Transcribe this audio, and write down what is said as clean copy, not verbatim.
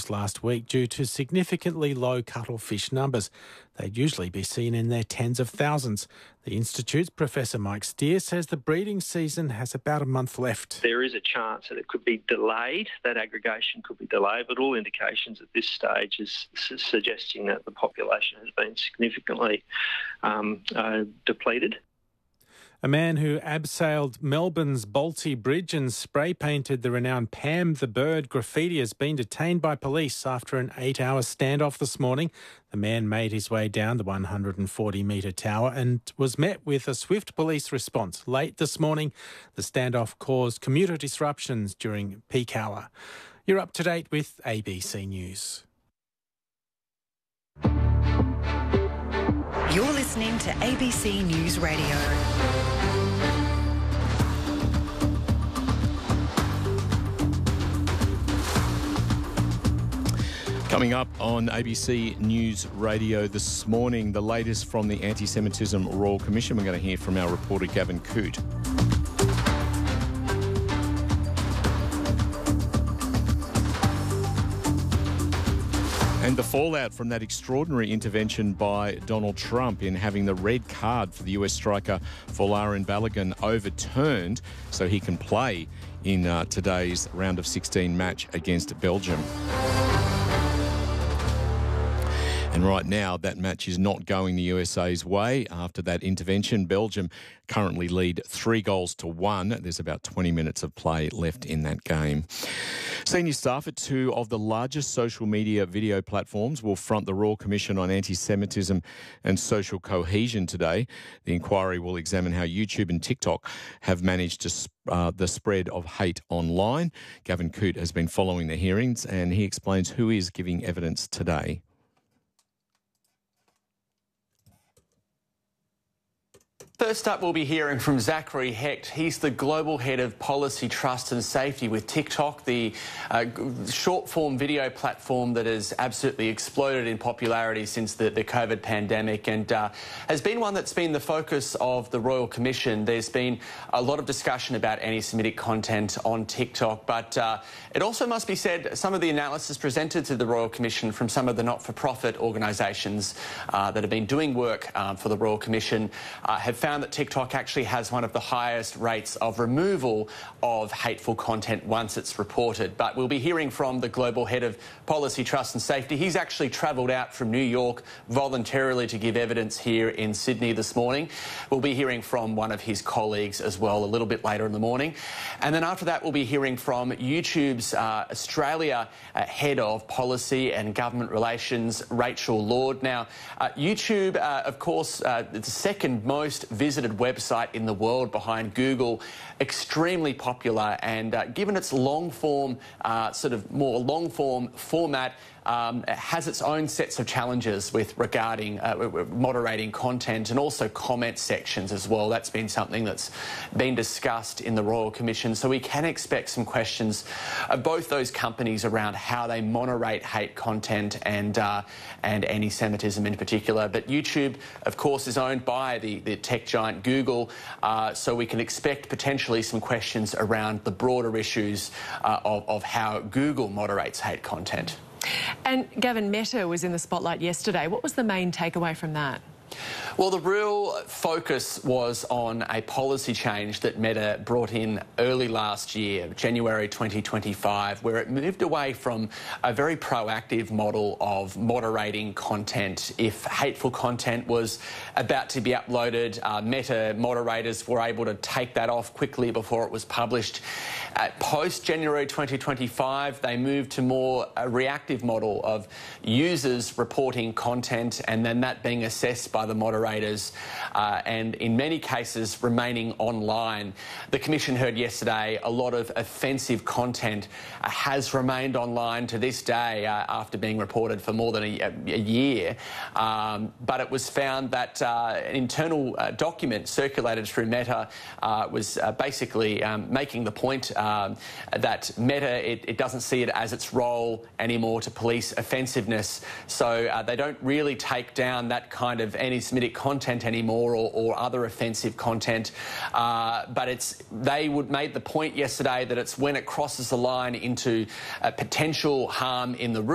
closed last week due to significantly low cuttlefish numbers. They'd usually be seen in their tens of thousands. The Institute's Professor Mike Steer says the breeding season has about a month left. There is a chance that it could be delayed, that aggregation could be delayed, but all indications at this stage is suggesting that the population has been significantly depleted. A man who abseiled Melbourne's Bolte Bridge and spray-painted the renowned Pam the Bird graffiti has been detained by police after an 8-hour standoff this morning. The man made his way down the 140-metre tower and was met with a swift police response. Late this morning, the standoff caused commuter disruptions during peak hour. You're up to date with ABC News. You're listening to ABC News Radio. Coming up on ABC News Radio this morning, the latest from the Anti-Semitism Royal Commission. We're going to hear from our reporter Gavin Coote. And the fallout from that extraordinary intervention by Donald Trump in having the red card for the US striker Folarin Balogun overturned so he can play in today's round of 16 match against Belgium. And right now, that match is not going the USA's way. After that intervention, Belgium currently lead 3-1. There's about 20 minutes of play left in that game. Senior staff at two of the largest social media video platforms will front the Royal Commission on Anti-Semitism and Social Cohesion today. The inquiry will examine how YouTube and TikTok have managed to the spread of hate online. Gavin Coote has been following the hearings and he explains who is giving evidence today. First up, we'll be hearing from Zachary Hecht. He's the Global Head of Policy, Trust and Safety with TikTok, the short-form video platform that has absolutely exploded in popularity since the COVID pandemic and has been one that's been the focus of the Royal Commission. There's been a lot of discussion about anti-Semitic content on TikTok, but it also must be said some of the analysis presented to the Royal Commission from some of the not-for-profit organisations that have been doing work for the Royal Commission have found that TikTok actually has one of the highest rates of removal of hateful content once it's reported. But we'll be hearing from the Global Head of Policy, Trust and Safety. He's actually travelled out from New York voluntarily to give evidence here in Sydney this morning. We'll be hearing from one of his colleagues as well a little bit later in the morning. And then after that, we'll be hearing from YouTube's Australia Head of Policy and Government Relations, Rachel Lord. Now, YouTube, of course, the second most visited website in the world behind Google, extremely popular, and given its long-form, more long-form format, has its own sets of challenges with regarding moderating content and also comment sections as well. That's been something that's been discussed in the Royal Commission. So we can expect some questions of both those companies around how they moderate hate content and anti-Semitism in particular. But YouTube, of course, is owned by the tech giant Google, so we can expect potentially some questions around the broader issues of how Google moderates hate content. And Gavin, Meta was in the spotlight yesterday. What was the main takeaway from that? Well, the real focus was on a policy change that Meta brought in early last year, January 2025, where it moved away from a very proactive model of moderating content. If hateful content was about to be uploaded, Meta moderators were able to take that off quickly before it was published. Post-January 2025, they moved to more a reactive model of users reporting content and then that being assessed by the moderators and in many cases remaining online. The Commission heard yesterday a lot of offensive content has remained online to this day after being reported for more than a year. But it was found that an internal document circulated through Meta was basically making the point that Meta, it doesn't see it as its role anymore to police offensiveness. So they don't really take down that kind of anti-Semitic content anymore or other offensive content. But they made the point yesterday that it's when it crosses the line into potential harm in the